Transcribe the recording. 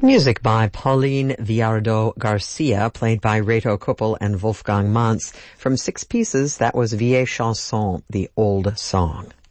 Music by Pauline Villardo Garcia, played by Reto Kuppel and Wolfgang Manz. From 6 pieces, that was Vieille Chanson, the old song.